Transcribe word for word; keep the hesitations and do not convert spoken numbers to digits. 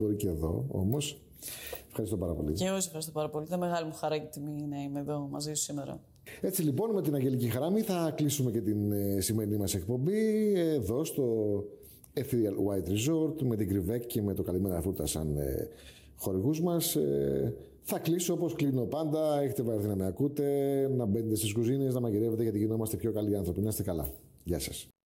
Μπορεί και εδώ όμως. Ευχαριστώ πάρα πολύ. Και εγώ σε ευχαριστώ πάρα πολύ. Ήταν μεγάλη μου χαρά και τιμή να είμαι εδώ μαζί σου σήμερα. Έτσι λοιπόν, με την Αγγελική Χαράμη θα κλείσουμε και την ε, σημερινή μας εκπομπή εδώ στο Ethereal White Resort με την Κρυβέκ και με το Καλημέρα Φρούτα σαν ε, χορηγούς μας. Ε, θα κλείσω όπως κλείνω πάντα. Έχετε βαρεθεί να με ακούτε, να μπαίνετε στις κουζίνες, να μαγειρεύετε γιατί γινόμαστε πιο καλοί άνθρωποι. Να είστε καλά. Γεια σας.